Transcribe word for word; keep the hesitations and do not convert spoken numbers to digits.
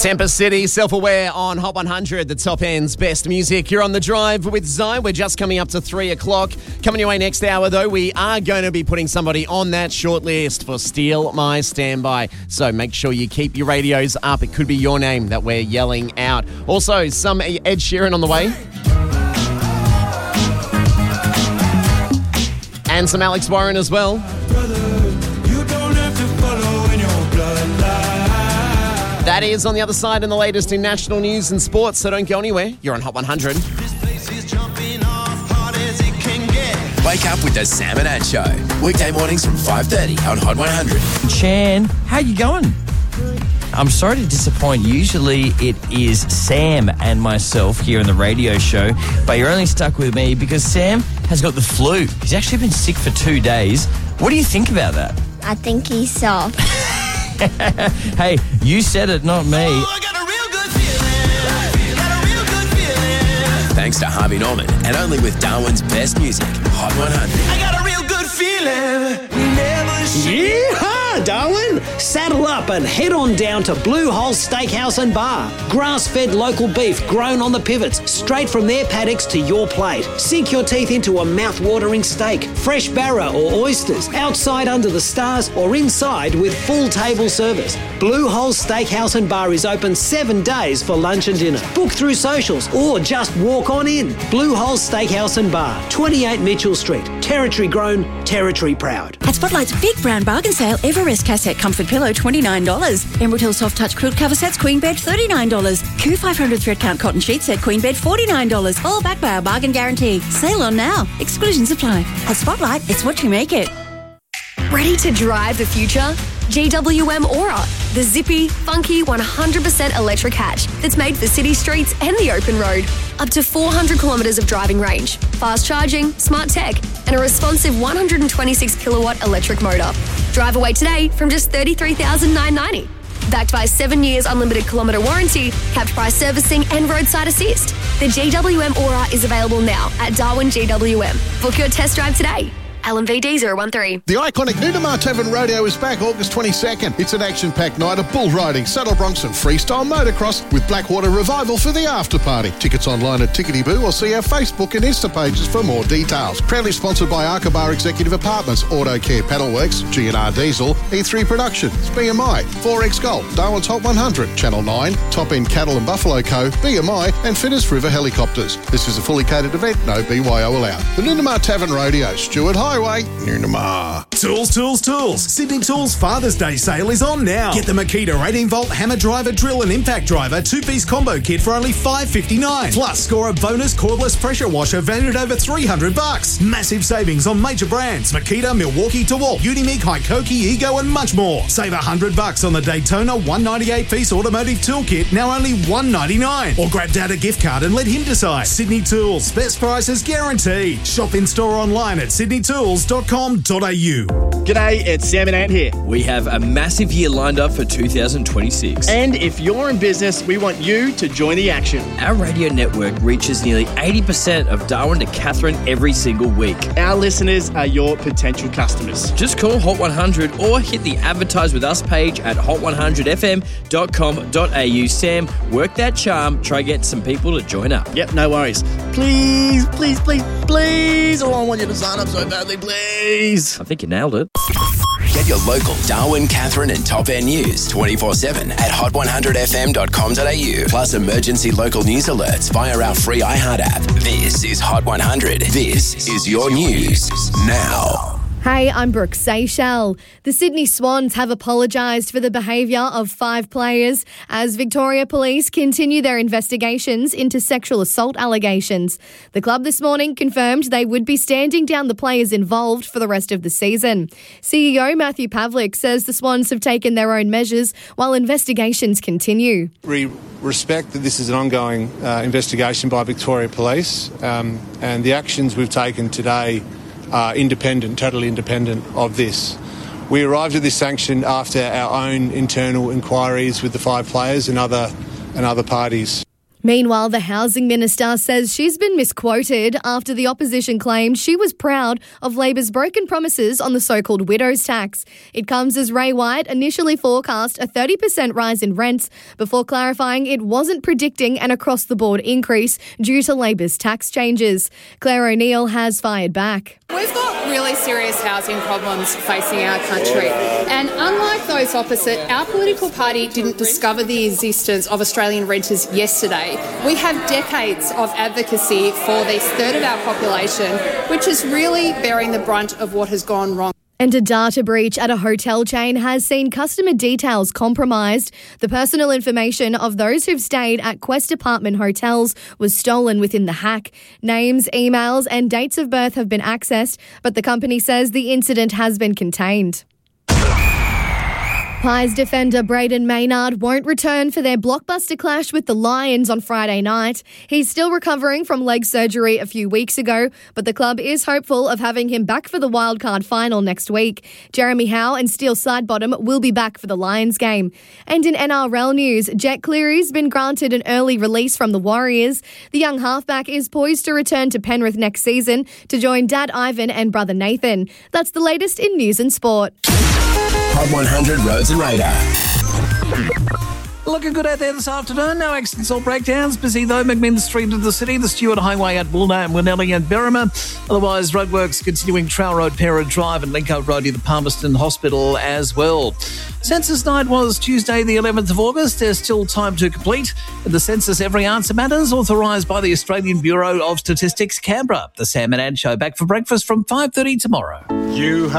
Tempest City, Self-Aware on Hot one hundred, the top end's best music. You're on The Drive with Zy. We're just coming up to three o'clock. Coming your way next hour, though, we are going to be putting somebody on that shortlist for Steal My Standby. So make sure you keep your radios up. It could be your name that we're yelling out. Also, some Ed Sheeran on the way. And some Alex Warren as well. That is on the other side in the latest in national news and sports, so don't go anywhere. You're on Hot one hundred. Wake up with the Sam and Ad Show. Weekday mornings from five thirty on Hot one hundred. Chan, how you going? I'm sorry to disappoint. Usually it is Sam and myself here on the radio show, but you're only stuck with me because Sam has got the flu. He's actually been sick for two days. What do you think about that? I think he's soft. Hey, you said it, not me. Oh, I got a real good feeling. Got a real good feeling. Thanks to Harvey Norman and only with Darwin's best music, Hot one hundred. I got a real good feeling. We never should. Yeehaw, Darwin! Saddle up and head on down to Blue Hole Steakhouse and Bar. Grass-fed local beef grown on the pivots, straight from their paddocks to your plate. Sink your teeth into a mouth-watering steak, fresh barra or oysters, outside under the stars or inside with full table service. Blue Hole Steakhouse and Bar is open seven days for lunch and dinner. Book through socials or just walk on in. Blue Hole Steakhouse and Bar, twenty-eight Mitchell Street. Territory grown, territory proud. At Spotlight's Big Brown Bargain Sale, Everest Cassette Comfort Pillow, twenty-nine dollars. Emerald Hill Soft Touch Quilt Cover Sets, Queen Bed, thirty-nine dollars. Q five hundred Thread Count Cotton Sheet Set, Queen Bed, forty-nine dollars. All backed by our bargain guarantee. Sale on now. Exclusions apply. At Spotlight, it's what you make it. Ready to drive the future? G W M Aura, the zippy, funky, one hundred percent electric hatch that's made for city streets and the open road. Up to four hundred kilometres of driving range, fast charging, smart tech, and a responsive one hundred twenty-six kilowatt electric motor. Drive away today from just thirty-three thousand nine hundred ninety dollars. Backed by seven years unlimited kilometre warranty, capped price servicing and roadside assist. The G W M Aura is available now at Darwin G W M. Book your test drive today. L M V D zero one three. The iconic Nunamar Tavern Rodeo is back August twenty-second. It's an action-packed night of bull riding, saddle broncs and freestyle motocross with Blackwater Revival for the after-party. Tickets online at Tickety Boo or see our Facebook and Insta pages for more details. Proudly sponsored by Arkabar Executive Apartments, Auto Care Paddleworks, G and R Diesel, E three Productions, B M I, four X Golf, Darwin's Hot one hundred, Channel nine, Top End Cattle and Buffalo Co, B M I and Fitters River Helicopters. This is a fully catered event, no B Y O allowed. The Nunamar Tavern Rodeo, Stewart Highway, Nunamar. Tools, tools, tools. Sydney Tools Father's Day sale is on now. Get the Makita eighteen volt hammer driver, drill and impact driver two-piece combo kit for only five fifty-nine. Plus, score a bonus cordless pressure washer valued at over three hundred bucks. Massive savings on major brands: Makita, Milwaukee, DeWalt, Unique, Hikoki, Ego, and much more. Save one hundred bucks on the Daytona one ninety-eight piece automotive tool kit, now only one ninety-nine. Or grab Dad a gift card and let him decide. Sydney Tools, best prices guaranteed. Shop in store online at sydney tools dot com dot a u. G'day, it's Sam and Ant here. We have a massive year lined up for two thousand twenty-six. And if you're in business, we want you to join the action. Our radio network reaches nearly eighty percent of Darwin to Katherine every single week. Our listeners are your potential customers. Just call Hot one hundred or hit the Advertise With Us page at hot one hundred f m dot com dot a u. Sam, work that charm. Try get some people to join up. Yep, no worries. Please, please, please, please. Oh, I want you to sign up so badly, please. I think you nailed it. Get your local Darwin, Katherine and Top End news twenty-four seven at hot one hundred f m dot com dot a u. Plus emergency local news alerts via our free iHeart app. This is Hot one hundred. This is your news now. Hey, I'm Brooke Seychelles. The Sydney Swans have apologised for the behaviour of five players as Victoria Police continue their investigations into sexual assault allegations. The club this morning confirmed they would be standing down the players involved for the rest of the season. C E O Matthew Pavlik says the Swans have taken their own measures while investigations continue. We respect that this is an ongoing uh, investigation by Victoria Police um, and the actions we've taken today are independent, totally independent of this. We arrived at this sanction after our own internal inquiries with the five players and other and other parties. Meanwhile, the Housing Minister says she's been misquoted after the opposition claimed she was proud of Labor's broken promises on the so-called widow's tax. It comes as Ray White initially forecast a thirty percent rise in rents before clarifying it wasn't predicting an across-the-board increase due to Labor's tax changes. Claire O'Neill has fired back. We've got really serious housing problems facing our country. And unlike those opposite, our political party didn't discover the existence of Australian renters yesterday. We have decades of advocacy for this third of our population, which is really bearing the brunt of what has gone wrong. And a data breach at a hotel chain has seen customer details compromised. The personal information of those who've stayed at Quest Apartment hotels was stolen within the hack. Names, emails and dates of birth have been accessed, but the company says the incident has been contained. Pies defender Braden Maynard won't return for their blockbuster clash with the Lions on Friday night. He's still recovering from leg surgery a few weeks ago, but the club is hopeful of having him back for the wildcard final next week. Jeremy Howe and Steele Sidebottom will be back for the Lions game. And in N R L news, Jet Cleary's been granted an early release from the Warriors. The young halfback is poised to return to Penrith next season to join dad Ivan and brother Nathan. That's the latest in news and sport. Hot one hundred Roads and Radar. Looking good out there this afternoon. No accidents or breakdowns. Busy though. McMinn Street into the city, the Stewart Highway at Woolner and Winnelly and Berrima. Otherwise, roadworks continuing Trail Road, Pera Drive and Lincoln Road near the Palmerston Hospital as well. Census night was Tuesday the eleventh of August. There's still time to complete. In the census, every answer matters, authorised by the Australian Bureau of Statistics, Canberra. The Sam and Ann Show back for breakfast from five thirty tomorrow. You